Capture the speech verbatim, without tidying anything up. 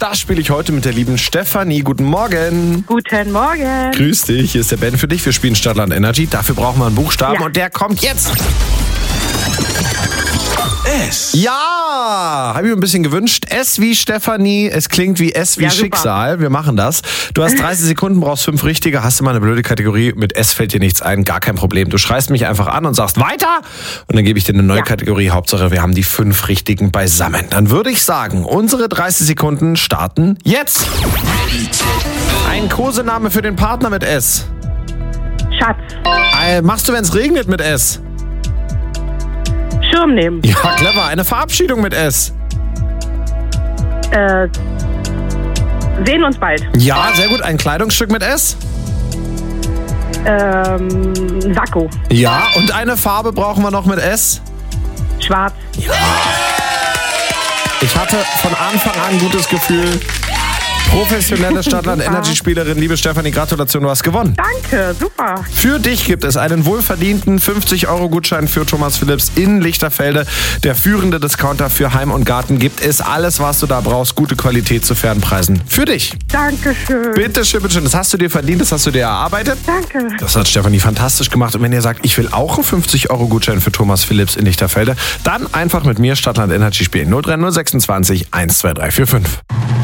Das spiele ich heute mit der lieben Stefanie. Guten Morgen. Guten Morgen. Grüß dich, hier ist der Ben für dich. Wir spielen Stadtland Energy. Dafür brauchen wir einen Buchstaben Ja. und der kommt jetzt. S. Ja, habe ich mir ein bisschen gewünscht. S wie Stefanie, es klingt wie S wie Ja, super. Schicksal. Wir machen das. Du hast dreißig Sekunden, brauchst fünf richtige. Hast du mal eine blöde Kategorie? Mit S fällt dir nichts ein, gar kein Problem. Du schreist mich einfach an und sagst weiter und dann gebe ich dir eine neue Ja. Kategorie. Hauptsache, wir haben die fünf richtigen beisammen. Dann würde ich sagen, unsere dreißig Sekunden starten jetzt. Ein Kosename für den Partner mit S. Schatz. Äh, machst du, wenn es regnet mit S? Schirm nehmen. Ja, clever. Eine Verabschiedung mit S. Äh, sehen uns bald. Ja, sehr gut. Ein Kleidungsstück mit S. Ähm, Sakko. Ja, und eine Farbe brauchen wir noch mit S. Schwarz. Ich hatte von Anfang an ein gutes Gefühl. Professionelle Stadtland-Energy-Spielerin, liebe Stefanie, Gratulation, du hast gewonnen. Danke, super. Für dich gibt es einen wohlverdienten fünfzig Euro Gutschein für Thomas Philipps in Lichterfelde. Der führende Discounter für Heim und Garten gibt es alles, was du da brauchst. Gute Qualität zu fairen Preisen. Für dich. Dankeschön. Bitte schön, bitte schön. Das hast du dir verdient, das hast du dir erarbeitet. Danke. Das hat Stefanie fantastisch gemacht. Und wenn ihr sagt, ich will auch einen fünfzig Euro Gutschein für Thomas Philipps in Lichterfelde, dann einfach mit mir Stadtland Energy spielen. null drei null sechsundzwanzig eins zwei drei vier fünf.